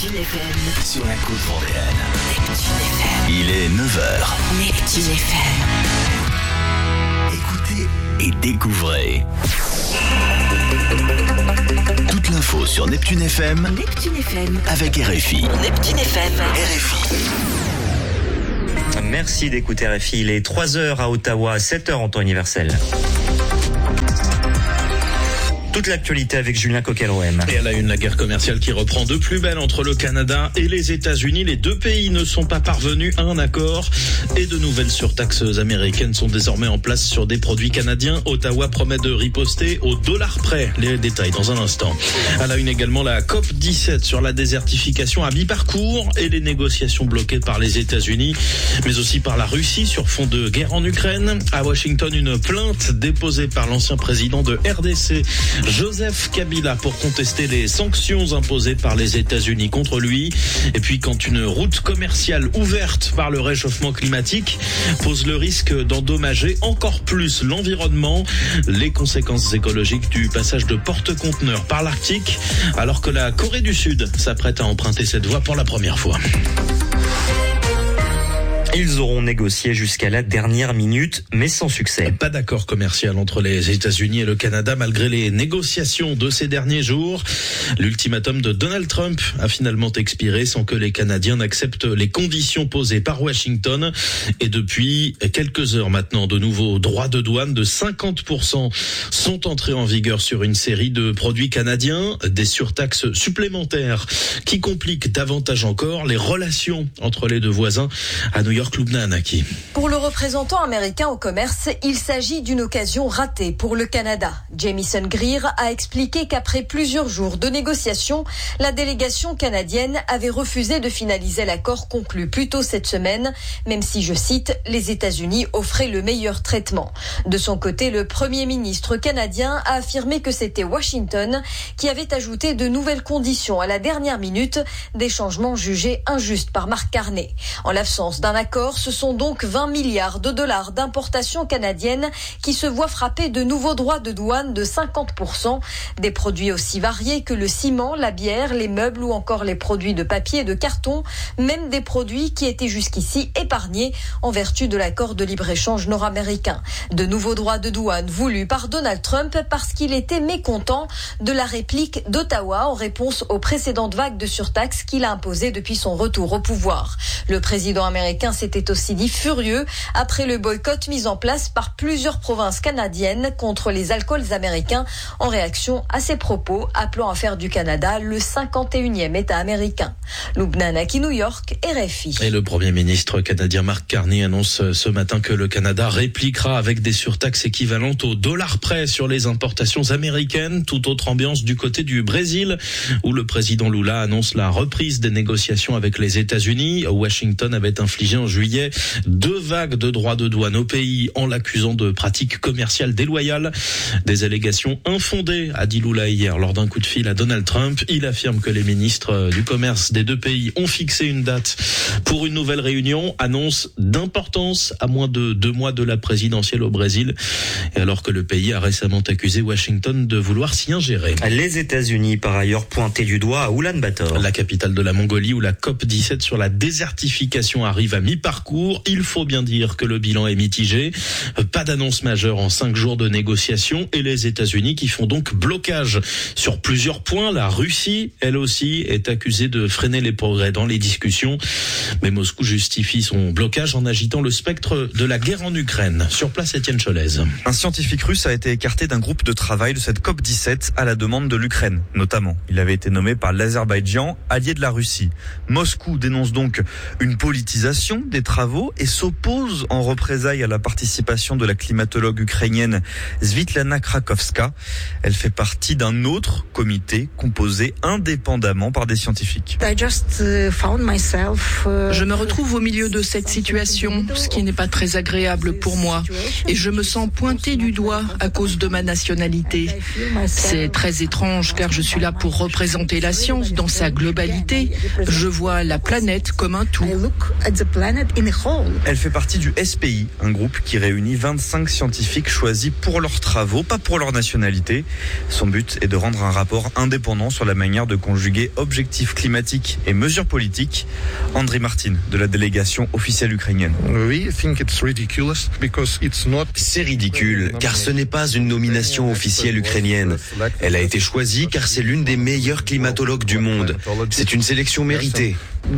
Neptune FM. Sur la côte vendéenne. Neptune FM. Il est 9h. Neptune FM. Écoutez et découvrez. Toute l'info sur Neptune FM. Neptune FM. Avec RFI. Neptune FM. RFI. Merci d'écouter RFI. Il est 3h à Ottawa, 7h en temps universel. Toute l'actualité avec Julien Coquelroem. Et à la une, la guerre commerciale qui reprend de plus belle entre le Canada et les États-Unis. Les deux pays ne sont pas parvenus à un accord et de nouvelles surtaxes américaines sont désormais en place sur des produits canadiens. Ottawa promet de riposter au dollar près. Les détails dans un instant. À la une également, la COP17 sur la désertification à mi-parcours et les négociations bloquées par les États-Unis, mais aussi par la Russie sur fond de guerre en Ukraine. À Washington, une plainte déposée par l'ancien président de RDC, Joseph Kabila, pour contester les sanctions imposées par les États-Unis contre lui. Et puis quand une route commerciale ouverte par le réchauffement climatique pose le risque d'endommager encore plus l'environnement, les conséquences écologiques du passage de porte-conteneurs par l'Arctique, alors que la Corée du Sud s'apprête à emprunter cette voie pour la première fois. Ils auront négocié jusqu'à la dernière minute, mais sans succès. Pas d'accord commercial entre les États-Unis et le Canada malgré les négociations de ces derniers jours. L'ultimatum de Donald Trump a finalement expiré sans que les Canadiens n'acceptent les conditions posées par Washington. Et depuis quelques heures maintenant, de nouveaux droits de douane de 50% sont entrés en vigueur sur une série de produits canadiens. Des surtaxes supplémentaires qui compliquent davantage encore les relations entre les deux voisins. À New York, Loubna Anaki. Pour le représentant américain au commerce, il s'agit d'une occasion ratée pour le Canada. Jamieson Greer a expliqué qu'après plusieurs jours de négociations, la délégation canadienne avait refusé de finaliser l'accord conclu plus tôt cette semaine, même si, je cite, les États-Unis offraient le meilleur traitement. De son côté, le premier ministre canadien a affirmé que c'était Washington qui avait ajouté de nouvelles conditions à la dernière minute, des changements jugés injustes par Mark Carney. En l'absence d'un accord, ce sont donc 20 milliards de dollars d'importation canadienne qui se voient frapper de nouveaux droits de douane de 50%. Des produits aussi variés que le ciment, la bière, les meubles ou encore les produits de papier et de carton, même des produits qui étaient jusqu'ici épargnés en vertu de l'accord de libre-échange nord-américain. De nouveaux droits de douane voulus par Donald Trump parce qu'il était mécontent de la réplique d'Ottawa en réponse aux précédentes vagues de surtaxes qu'il a imposées depuis son retour au pouvoir. Le président américain s'était aussi dit furieux après le boycott mis en place par plusieurs provinces canadiennes contre les alcools américains en réaction à ses propos appelant à faire du Canada le 51e État américain. Loubna Anaki, New York, RFI. Et le Premier ministre canadien Mark Carney annonce ce matin que le Canada répliquera avec des surtaxes équivalentes au dollar près sur les importations américaines. Toute autre ambiance du côté du Brésil, où le président Lula annonce la reprise des négociations avec les États-Unis. Washington avait infligé en juillet 2 vagues de droits de douane au pays en l'accusant de pratiques commerciales déloyales. Des allégations infondées, a dit Lula hier lors d'un coup de fil à Donald Trump. Il affirme que les ministres du commerce des deux pays ont fixé une date pour une nouvelle réunion. Annonce d'importance à moins de 2 mois de la présidentielle au Brésil. Et alors que le pays a récemment accusé Washington de vouloir s'y ingérer. Les États-Unis, par ailleurs, pointés du doigt à Oulan-Bator. La capitale de la Mongolie où la COP17 sur la désertification arrive à mi-parcours. Il faut bien dire que le bilan est mitigé. Pas d'annonce majeure en 5 jours de négociations et les États-Unis qui font donc blocage sur plusieurs points. La Russie, elle aussi, est accusée de freiner les progrès dans les discussions. Mais Moscou justifie son blocage en agitant le spectre de la guerre en Ukraine. Sur place, Étienne Cholez. Un scientifique russe a été écarté d'un groupe de travail de cette COP17 à la demande de l'Ukraine, notamment. Il avait été nommé par l'Azerbaïdjan, allié de la Russie. Moscou dénonce donc une politisation des travaux et s'oppose en représailles à la participation de la climatologue ukrainienne Svitlana Krakowska. Elle fait partie d'un autre comité composé indépendamment par des scientifiques. Je me retrouve au milieu de cette situation, ce qui n'est pas très agréable pour moi. Et je me sens pointée du doigt à cause de ma nationalité. C'est très étrange car je suis là pour représenter la science dans sa globalité. Je vois la planète comme un tout. Elle fait partie du SPI, un groupe qui réunit 25 scientifiques choisis pour leurs travaux, pas pour leur nationalité. Son but est de rendre un rapport indépendant sur la manière de conjuguer objectifs climatiques et mesures politiques. Andriy Martin, de la délégation officielle ukrainienne. C'est ridicule, car ce n'est pas une nomination officielle ukrainienne. Elle a été choisie car c'est l'une des meilleures climatologues du monde. C'est une sélection méritée.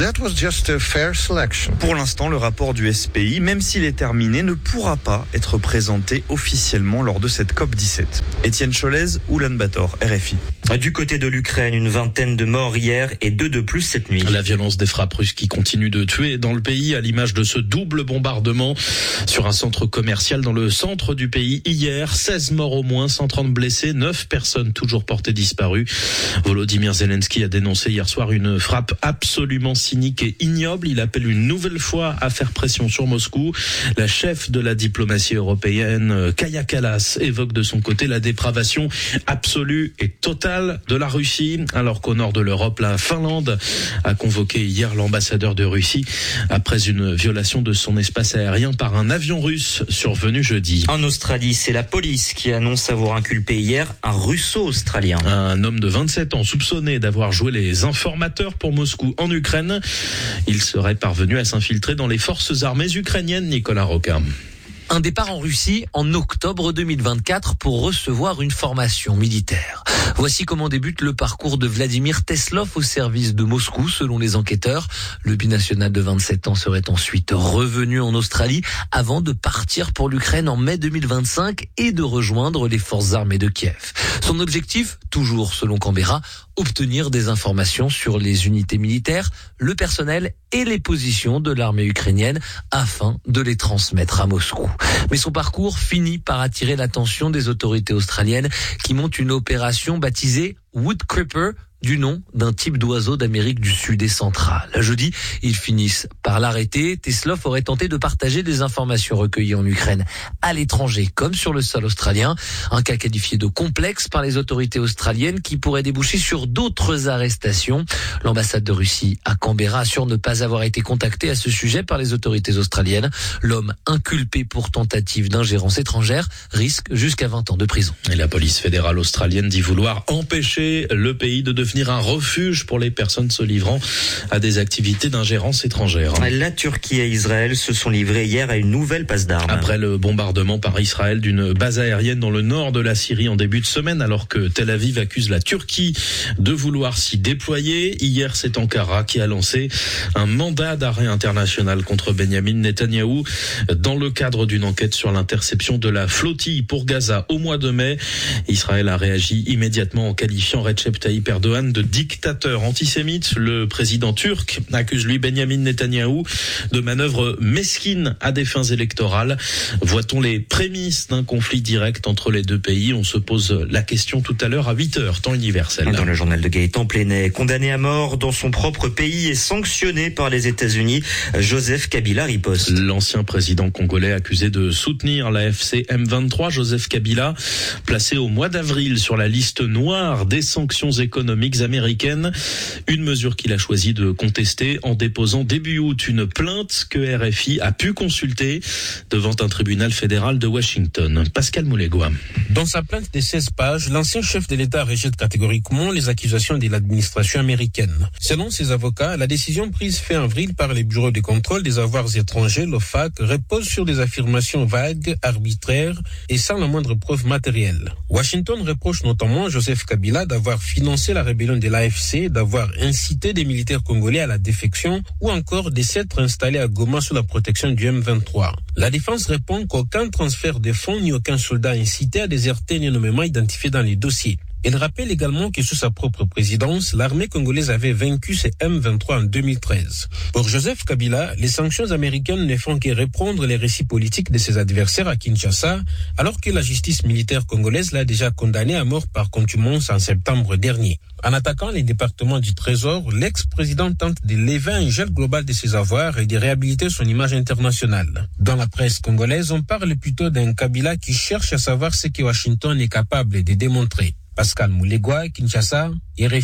Pour l'instant, le rapport du SPI, même s'il est terminé, ne pourra pas être présenté officiellement lors de cette COP17. Étienne Cholez, Oulan-Bator, RFI. Du côté de l'Ukraine, une vingtaine de morts hier et 2 de plus cette nuit. La violence des frappes russes qui continuent de tuer dans le pays, à l'image de ce double bombardement sur un centre commercial dans le centre du pays hier. 16 morts au moins, 130 blessés, 9 personnes toujours portées disparues. Volodymyr Zelensky a dénoncé hier soir une frappe absolument cynique et ignoble. Il appelle une nouvelle fois à faire pression sur Moscou. La chef de la diplomatie européenne, Kaja Kallas, évoque de son côté la dépravation absolue et totale de la Russie, alors qu'au nord de l'Europe, la Finlande a convoqué hier l'ambassadeur de Russie après une violation de son espace aérien par un avion russe survenu jeudi. En Australie, c'est la police qui annonce avoir inculpé hier un russo-australien. Un homme de 27 ans soupçonné d'avoir joué les informateurs pour Moscou en Ukraine. Il serait parvenu à s'infiltrer dans les forces armées ukrainiennes, Nicolas Roca. Un départ en Russie en octobre 2024 pour recevoir une formation militaire. Voici comment débute le parcours de Vladimir Teslov au service de Moscou, selon les enquêteurs. Le binational de 27 ans serait ensuite revenu en Australie avant de partir pour l'Ukraine en mai 2025 et de rejoindre les forces armées de Kiev. Son objectif, toujours selon Canberra, obtenir des informations sur les unités militaires, le personnel et les positions de l'armée ukrainienne afin de les transmettre à Moscou. Mais son parcours finit par attirer l'attention des autorités australiennes qui montent une opération baptisée Woodcreeper, du nom d'un type d'oiseau d'Amérique du Sud et centrale. Jeudi, ils finissent par l'arrêter. Teslov aurait tenté de partager des informations recueillies en Ukraine à l'étranger comme sur le sol australien. Un cas qualifié de complexe par les autorités australiennes qui pourrait déboucher sur d'autres arrestations. L'ambassade de Russie à Canberra assure ne pas avoir été contactée à ce sujet par les autorités australiennes. L'homme inculpé pour tentative d'ingérence étrangère risque jusqu'à 20 ans de prison. Et la police fédérale australienne dit vouloir empêcher le pays de devenir un refuge pour les personnes se livrant à des activités d'ingérence étrangère. La Turquie et Israël se sont livrés hier à une nouvelle passe d'armes. Après le bombardement par Israël d'une base aérienne dans le nord de la Syrie en début de semaine, alors que Tel Aviv accuse la Turquie de vouloir s'y déployer, hier c'est Ankara qui a lancé un mandat d'arrêt international contre Benyamin Netanyahou dans le cadre d'une enquête sur l'interception de la flottille pour Gaza au mois de mai. Israël a réagi immédiatement en qualifiant Recep Tayyip Erdogan de dictateur antisémite. Le président turc accuse lui Benyamin Netanyahou de manœuvres mesquines à des fins électorales. Voit-on les prémices d'un conflit direct entre les deux pays? On se pose la question tout à l'heure à 8h, temps universel. Dans le journal de Gaëtan Plenet, condamné à mort dans son propre pays et sanctionné par les États-Unis, Joseph Kabila riposte. L'ancien président congolais accusé de soutenir la FC M23, Joseph Kabila, placé au mois d'avril sur la liste noire des sanctions économiques américaines, une mesure qu'il a choisi de contester en déposant début août une plainte que RFI a pu consulter devant un tribunal fédéral de Washington. Pascal Moulégois. Dans sa plainte de 16 pages, l'ancien chef de l'État rejette catégoriquement les accusations de l'administration américaine. Selon ses avocats, la décision prise fin avril par les bureaux de contrôle des avoirs étrangers, l'OFAC, repose sur des affirmations vagues, arbitraires et sans la moindre preuve matérielle. Washington reproche notamment à Joseph Kabila d'avoir financé la rébellion de l'AFC, d'avoir incité des militaires congolais à la défection ou encore de s'être installés à Goma sous la protection du M23. La défense répond qu'aucun transfert de fonds ni aucun soldat incité à déserter n'est nommément identifié dans les dossiers. Elle rappelle également que sous sa propre présidence, l'armée congolaise avait vaincu ces M23 en 2013. Pour Joseph Kabila, les sanctions américaines ne font que reprendre les récits politiques de ses adversaires à Kinshasa, alors que la justice militaire congolaise l'a déjà condamné à mort par contumace en septembre dernier. En attaquant les départements du Trésor, l'ex-président tente de lever un gel global de ses avoirs et de réhabiliter son image internationale. Dans la presse congolaise, on parle plutôt d'un Kabila qui cherche à savoir ce que Washington est capable de démontrer. Pascal Moulégois, Kinshasa, RFI.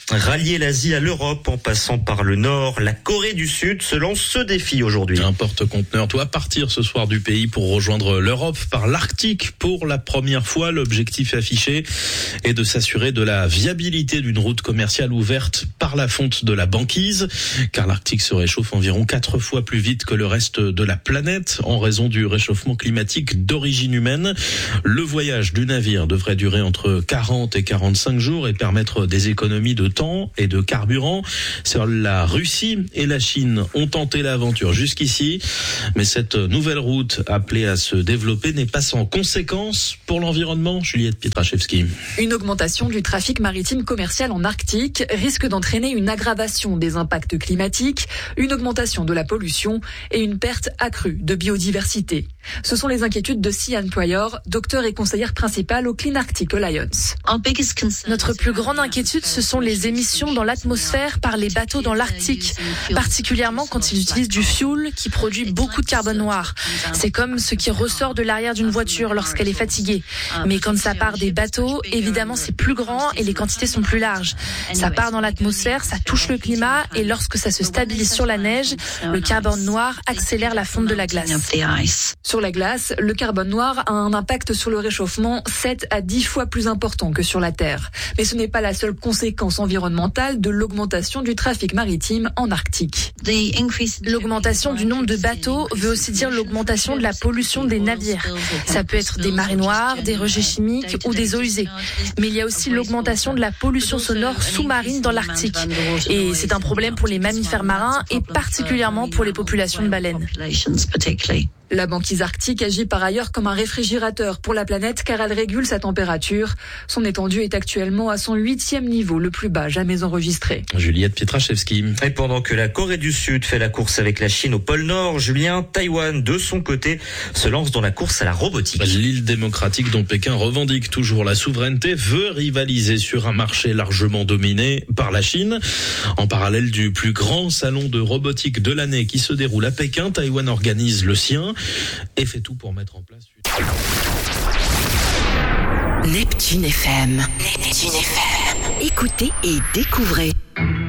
Rallier l'Asie à l'Europe en passant par le Nord, la Corée du Sud se lance ce défi aujourd'hui. Un porte-conteneur doit partir ce soir du pays pour rejoindre l'Europe par l'Arctique pour la première fois. L'objectif affiché est de s'assurer de la viabilité d'une route commerciale ouverte par la fonte de la banquise, car l'Arctique se réchauffe environ 4 fois plus vite que le reste de la planète en raison du réchauffement climatique d'origine humaine. Le voyage du navire devrait durer entre 40 et 45 jours et permettre des économies de temps et de carburant. Seule la Russie et la Chine ont tenté l'aventure jusqu'ici, mais cette nouvelle route appelée à se développer n'est pas sans conséquences pour l'environnement. Juliette Pietraszewski. Une augmentation du trafic maritime commercial en Arctique risque d'entraîner une aggravation des impacts climatiques, une augmentation de la pollution et une perte accrue de biodiversité. Ce sont les inquiétudes de Sian Pryor, docteur et conseillère principale au Clean Arctic Alliance. Notre plus grande inquiétude, ce sont les émissions dans l'atmosphère par les bateaux dans l'Arctique, particulièrement quand ils utilisent du fuel qui produit beaucoup de carbone noir. C'est comme ce qui ressort de l'arrière d'une voiture lorsqu'elle est fatiguée. Mais quand ça part des bateaux, évidemment c'est plus grand et les quantités sont plus larges. Ça part dans l'atmosphère, ça touche le climat et lorsque ça se stabilise sur la neige, le carbone noir accélère la fonte de la glace. Sur la glace, le carbone noir a un impact sur le réchauffement 7 à 10 fois plus important que sur la Terre. Mais ce n'est pas la seule conséquence environnementale de l'augmentation du trafic maritime en Arctique. L'augmentation du nombre de bateaux veut aussi dire l'augmentation de la pollution des navires. Ça peut être des marées noires, des rejets chimiques ou des eaux usées. Mais il y a aussi l'augmentation de la pollution sonore sous-marine dans l'Arctique. Et c'est un problème pour les mammifères marins et particulièrement pour les populations de baleines. La banquise arctique agit par ailleurs comme un réfrigérateur pour la planète car elle régule sa température. Son étendue est actuellement à son 8e niveau, le plus bas jamais enregistré. Juliette Pietraszewski. Et pendant que la Corée du Sud fait la course avec la Chine au pôle Nord, Julien, Taïwan, de son côté, se lance dans la course à la robotique. L'île démocratique dont Pékin revendique toujours la souveraineté veut rivaliser sur un marché largement dominé par la Chine. En parallèle du plus grand salon de robotique de l'année qui se déroule à Pékin, Taïwan organise le sien et fait tout pour mettre en place Neptune FM. Neptune FM. Écoutez et découvrez.